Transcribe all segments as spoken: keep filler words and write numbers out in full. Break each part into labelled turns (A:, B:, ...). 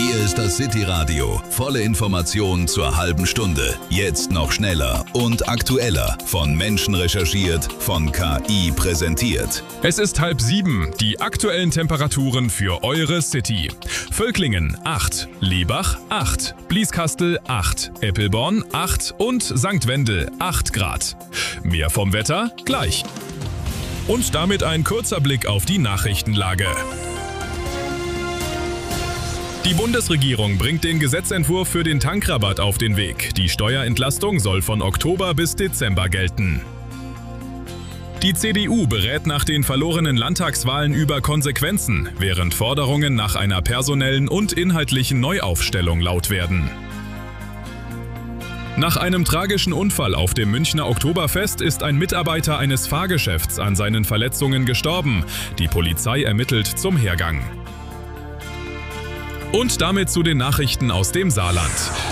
A: Hier ist das City Radio. Volle Informationen zur halben Stunde. Jetzt noch schneller und aktueller. Von Menschen recherchiert, von K I präsentiert.
B: Es ist halb sieben. Die aktuellen Temperaturen für eure City. Völklingen acht, Lebach acht, Blieskastel acht, Eppelborn acht und Sankt Wendel acht Grad. Mehr vom Wetter gleich. Und damit ein kurzer Blick auf die Nachrichtenlage. Die Bundesregierung bringt den Gesetzentwurf für den Tankrabatt auf den Weg. Die Steuerentlastung soll von Oktober bis Dezember gelten. Die C D U berät nach den verlorenen Landtagswahlen über Konsequenzen, während Forderungen nach einer personellen und inhaltlichen Neuaufstellung laut werden. Nach einem tragischen Unfall auf dem Münchner Oktoberfest ist ein Mitarbeiter eines Fahrgeschäfts an seinen Verletzungen gestorben. Die Polizei ermittelt zum Hergang. Und damit zu den Nachrichten aus dem Saarland.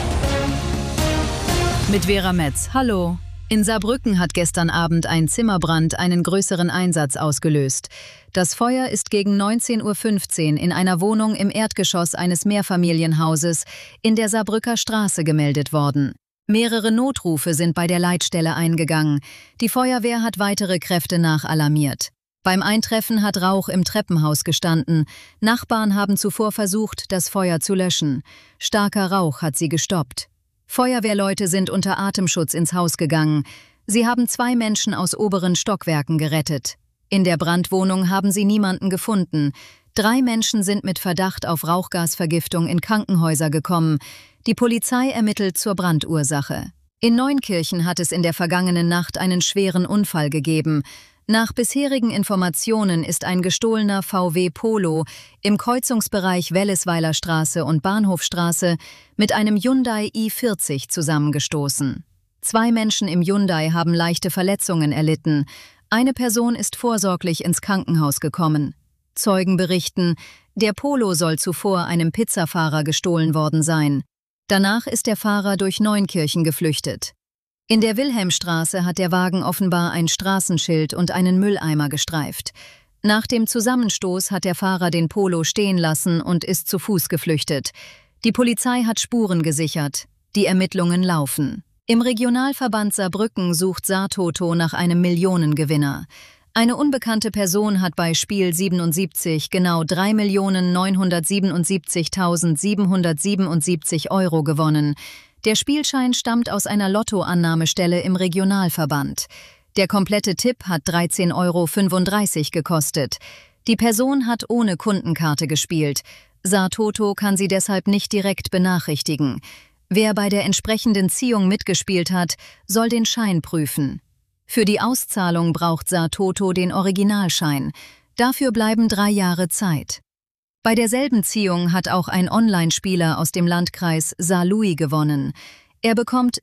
C: Mit Vera Metz. Hallo. In Saarbrücken hat gestern Abend ein Zimmerbrand einen größeren Einsatz ausgelöst. Das Feuer ist gegen neunzehn Uhr fünfzehn in einer Wohnung im Erdgeschoss eines Mehrfamilienhauses in der Saarbrücker Straße gemeldet worden. Mehrere Notrufe sind bei der Leitstelle eingegangen. Die Feuerwehr hat weitere Kräfte nachalarmiert. Beim Eintreffen hat Rauch im Treppenhaus gestanden. Nachbarn haben zuvor versucht, das Feuer zu löschen. Starker Rauch hat sie gestoppt. Feuerwehrleute sind unter Atemschutz ins Haus gegangen. Sie haben zwei Menschen aus oberen Stockwerken gerettet. In der Brandwohnung haben sie niemanden gefunden. Drei Menschen sind mit Verdacht auf Rauchgasvergiftung in Krankenhäuser gekommen. Die Polizei ermittelt zur Brandursache. In Neunkirchen hat es in der vergangenen Nacht einen schweren Unfall gegeben. Nach bisherigen Informationen ist ein gestohlener V W Polo im Kreuzungsbereich Wellesweiler Straße und Bahnhofstraße mit einem Hyundai i vierzig zusammengestoßen. Zwei Menschen im Hyundai haben leichte Verletzungen erlitten. Eine Person ist vorsorglich ins Krankenhaus gekommen. Zeugen berichten, der Polo soll zuvor einem Pizzafahrer gestohlen worden sein. Danach ist der Fahrer durch Neunkirchen geflüchtet. In der Wilhelmstraße hat der Wagen offenbar ein Straßenschild und einen Mülleimer gestreift. Nach dem Zusammenstoß hat der Fahrer den Polo stehen lassen und ist zu Fuß geflüchtet. Die Polizei hat Spuren gesichert. Die Ermittlungen laufen. Im Regionalverband Saarbrücken sucht Saartoto nach einem Millionengewinner. Eine unbekannte Person hat bei Spiel siebenundsiebzig genau drei Millionen neunhundertsiebenundsiebzigtausendsiebenhundertsiebenundsiebzig Euro gewonnen. Der Spielschein stammt aus einer Lottoannahmestelle im Regionalverband. Der komplette Tipp hat dreizehn Euro fünfunddreißig gekostet. Die Person hat ohne Kundenkarte gespielt. Saartoto kann sie deshalb nicht direkt benachrichtigen. Wer bei der entsprechenden Ziehung mitgespielt hat, soll den Schein prüfen. Für die Auszahlung braucht Saartoto den Originalschein. Dafür bleiben drei Jahre Zeit. Bei derselben Ziehung hat auch ein Online-Spieler aus dem Landkreis Saarlouis gewonnen. Er bekommt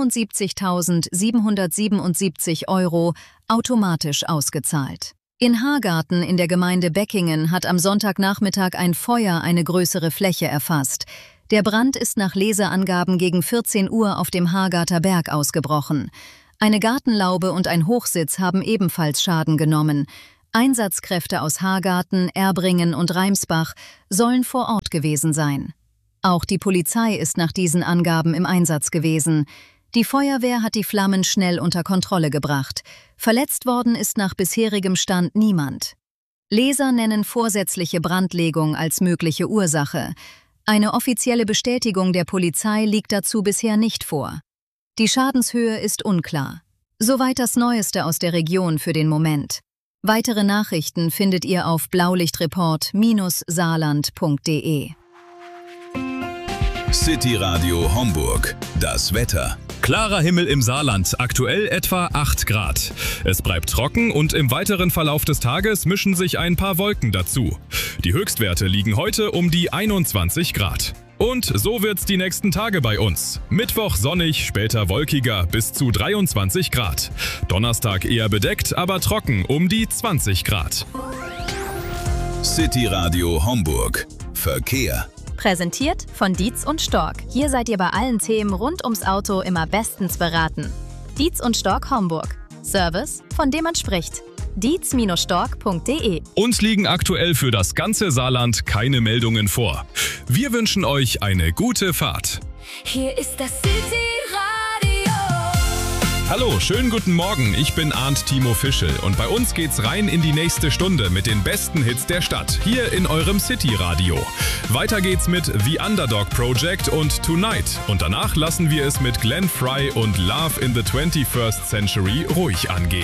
C: siebenundsiebzigtausendsiebenhundertsiebenundsiebzig Euro automatisch ausgezahlt. In Hagarten in der Gemeinde Beckingen hat am Sonntagnachmittag ein Feuer eine größere Fläche erfasst. Der Brand ist nach Leseangaben gegen vierzehn Uhr auf dem Hagarter Berg ausgebrochen. Eine Gartenlaube und ein Hochsitz haben ebenfalls Schaden genommen. Einsatzkräfte aus Hagarten, Erbringen und Reimsbach sollen vor Ort gewesen sein. Auch die Polizei ist nach diesen Angaben im Einsatz gewesen. Die Feuerwehr hat die Flammen schnell unter Kontrolle gebracht. Verletzt worden ist nach bisherigem Stand niemand. Leser nennen vorsätzliche Brandlegung als mögliche Ursache. Eine offizielle Bestätigung der Polizei liegt dazu bisher nicht vor. Die Schadenshöhe ist unklar. Soweit das Neueste aus der Region für den Moment. Weitere Nachrichten findet ihr auf blaulichtreport Bindestrich saarland punkt de.
A: City Radio Homburg. Das Wetter.
B: Klarer Himmel im Saarland, aktuell etwa acht Grad. Es bleibt trocken und im weiteren Verlauf des Tages mischen sich ein paar Wolken dazu. Die Höchstwerte liegen heute um die einundzwanzig Grad. Und so wird's die nächsten Tage bei uns. Mittwoch sonnig, später wolkiger bis zu dreiundzwanzig Grad. Donnerstag eher bedeckt, aber trocken um die zwanzig Grad.
A: City Radio Homburg. Verkehr.
D: Präsentiert von Dietz und Stork. Hier seid ihr bei allen Themen rund ums Auto immer bestens beraten. Dietz und Stork Homburg. Service, von dem man spricht. dietz Bindestrich stork punkt de.
B: Uns liegen aktuell für das ganze Saarland keine Meldungen vor. Wir wünschen euch eine gute Fahrt.
E: Hier ist das City Radio.
B: Hallo, schönen guten Morgen. Ich bin Arndt Timo Fischel und bei uns geht's rein in die nächste Stunde mit den besten Hits der Stadt, hier in eurem City Radio. Weiter geht's mit The Underdog Project und Tonight und danach lassen wir es mit Glenn Frey und Love in the twenty-first Century ruhig angehen.